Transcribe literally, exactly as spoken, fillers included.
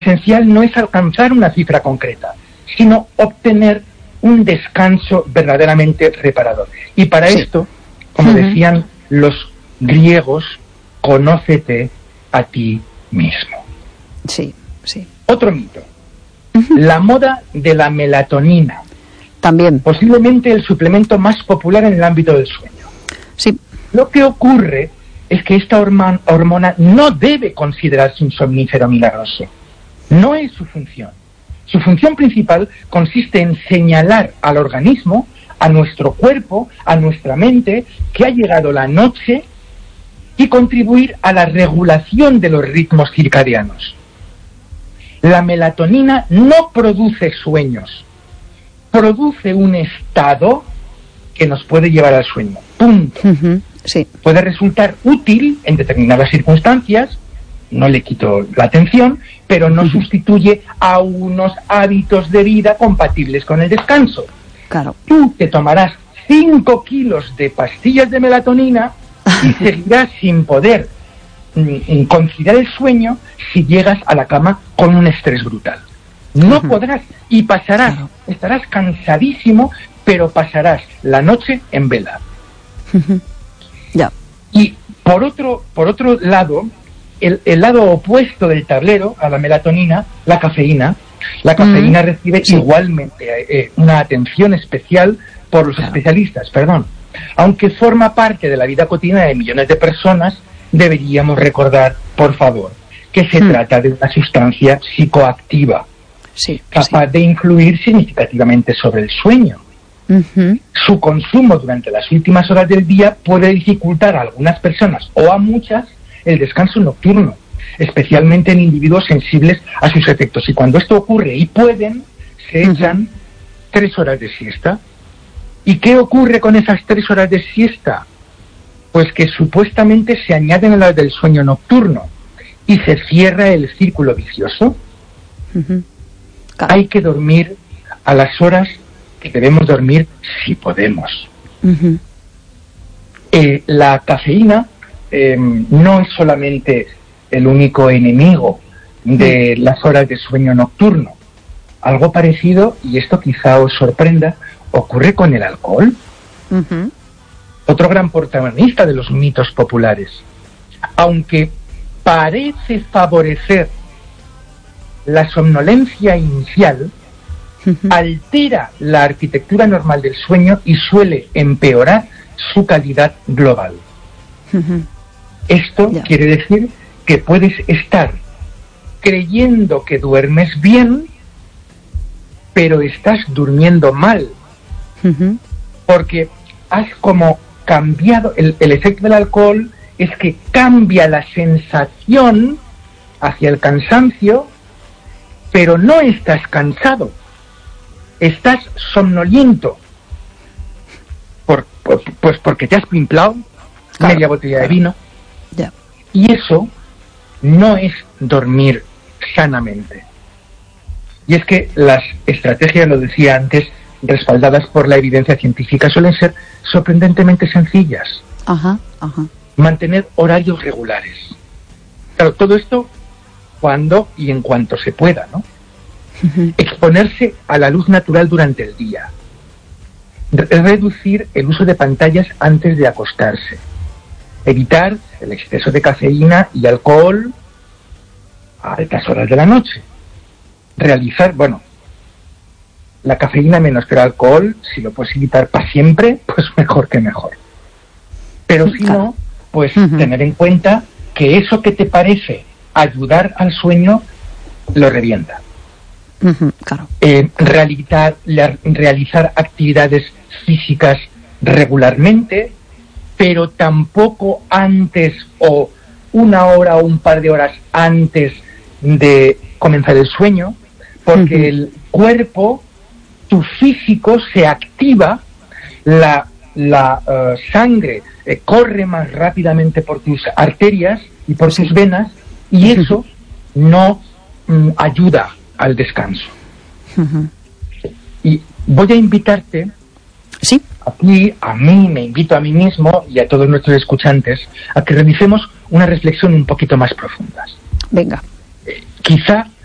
esencial no es alcanzar una cifra concreta, sino obtener un descanso verdaderamente reparador. Y para sí. esto, como uh-huh. decían los griegos, conócete a ti mismo. Sí, sí. Otro mito. Uh-huh. La moda de la melatonina. También. Posiblemente el suplemento más popular en el ámbito del sueño. Sí. Lo que ocurre es que esta hormona, hormona no debe considerarse un somnífero milagroso. No es su función. Su función principal consiste en señalar al organismo, a nuestro cuerpo, a nuestra mente, que ha llegado la noche y contribuir a la regulación de los ritmos circadianos. La melatonina no produce sueños, produce un estado que nos puede llevar al sueño. Punto. Uh-huh. Sí. Puede resultar útil en determinadas circunstancias, no le quito la atención, pero no uh-huh. sustituye a unos hábitos de vida compatibles con el descanso. Claro. Tú te tomarás cinco kilos de pastillas de melatonina y seguirás sin poder mm, conciliar el sueño si llegas a la cama con un estrés brutal. No uh-huh. podrás, y pasarás, claro. estarás cansadísimo, pero pasarás la noche en vela. Uh-huh. Ya. Y por otro, por otro lado, el, el lado opuesto del tablero a la melatonina, la cafeína. La cafeína mm, recibe sí. igualmente eh, una atención especial por los claro. especialistas, perdón. Aunque forma parte de la vida cotidiana de millones de personas, deberíamos recordar, por favor, que se mm. trata de una sustancia psicoactiva, sí, capaz sí. de influir significativamente sobre el sueño. Uh-huh. Su consumo durante las últimas horas del día puede dificultar a algunas personas, o a muchas, el descanso nocturno, especialmente en individuos sensibles a sus efectos. Y cuando esto ocurre, y pueden, se echan uh-huh. tres horas de siesta. ¿Y qué ocurre con esas tres horas de siesta? Pues que supuestamente se añaden a las del sueño nocturno y se cierra el círculo vicioso. Uh-huh. Claro. Hay que dormir a las horas que debemos dormir si podemos. Uh-huh. Eh, la cafeína eh, no es solamente el único enemigo de uh-huh. las horas de sueño nocturno. Algo parecido, y esto quizá os sorprenda, ocurre con el alcohol. Uh-huh. Otro gran protagonista de los mitos populares. Aunque parece favorecer la somnolencia inicial, uh-huh. altera la arquitectura normal del sueño y suele empeorar su calidad global. Uh-huh. Esto yeah. quiere decir que puedes estar creyendo que duermes bien, pero estás durmiendo mal. Uh-huh. Porque has como cambiado, el, el efecto del alcohol es que cambia la sensación hacia el cansancio, pero no estás cansado, estás somnoliento, por, por, pues porque te has pimplado claro, media botella claro. de vino, yeah. y eso no es dormir sanamente. Y es que las estrategias, lo decía antes, respaldadas por la evidencia científica, suelen ser sorprendentemente sencillas. Ajá, ajá. Mantener horarios regulares. Claro, todo esto cuando y en cuanto se pueda, ¿no? Uh-huh. Exponerse a la luz natural durante el día. Re- reducir el uso de pantallas antes de acostarse. Evitar el exceso de cafeína y alcohol a altas horas de la noche. Realizar, bueno, la cafeína menos que el alcohol, si lo puedes evitar para siempre, pues mejor que mejor. Pero si no, pues uh-huh. tener en cuenta que eso que te parece ayudar al sueño, lo revienta. Uh-huh, claro. Eh, realizar, la, realizar actividades físicas regularmente, pero tampoco antes o una hora o un par de horas antes de comenzar el sueño, porque uh-huh. el cuerpo, tu físico se activa, la, la uh, sangre eh, corre más rápidamente por tus arterias y por tus venas, y eso no mm, ayuda al descanso. Uh-huh. Y voy a invitarte, ¿sí? aquí, a mí, me invito a mí mismo y a todos nuestros escuchantes, a que realicemos una reflexión un poquito más profunda. Venga. Eh, quizá